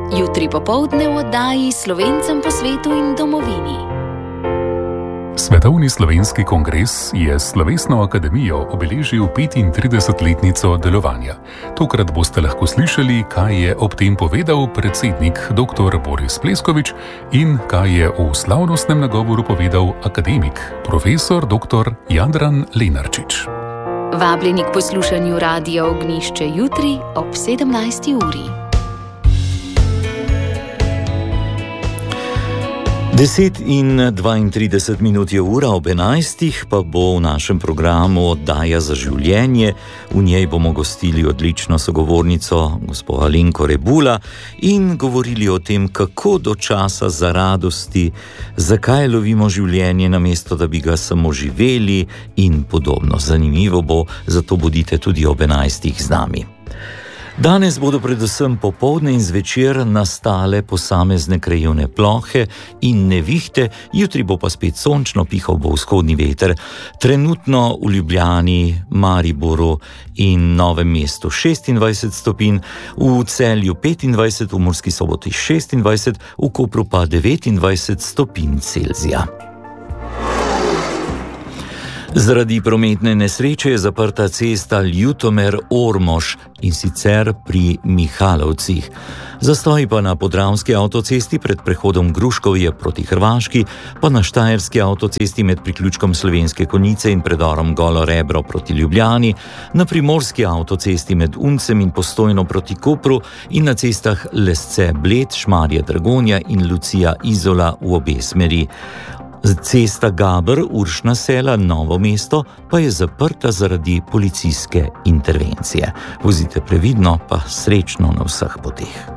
Jutri popoldne v oddaji Slovencem po svetu in domovini. Svetovni slovenski kongres je s Slovesno akademijo obeležil 35-letnico delovanja. Tokrat boste lahko slišali, kaj je ob tem povedal predsednik dr. Boris Pleskovič in kaj je v slavnostnem nagovoru povedal akademik, profesor dr. Jadran Lenarčič. Vabljeni k poslušanju Radia Ognjišče jutri ob 17. uri. 10:32 je ura, ob 11. pa bo v našem programu Oddaja za življenje. V njej bomo gostili odlično sogovornico, gospo Alenko Rebula, in govorili o tem, kako do časa za radosti, zakaj lovimo življenje, namesto da bi ga samo živeli in podobno. Zanimivo bo, zato bodite tudi ob 11. z nami. Danes bodo predvsem popoldne in zvečer nastale posamezne krajevne plohe in nevihte, jutri bo pa spet sončno, pihal bo vzhodni veter. Trenutno v Ljubljani, Mariboru in Novem mestu 26 stopinj, v Celju 25, v Murski Soboti 26, v Kopru pa 29 stopinj Celzija. Zaradi prometne nesreče je zaprta cesta Ljutomer-Ormož in sicer pri Mihalovcih. Zastoj pa na Podravski avtocesti pred prehodom Gruškovje proti Hrvaški, pa na Štajerski avtocesti med priključkom Slovenske Konjice in predorom Golo Rebro proti Ljubljani, na Primorski avtocesti med Uncem in Postojno proti Kopru in na cestah Lesce-Bled, Šmarje-Dragonja in Lucija-Izola v obe smeri. Cesta Gaber-Uršna Sela, Novo mesto, pa je zaprta zaradi policijske intervencije. Vozite previdno, pa srečno na vseh poteh.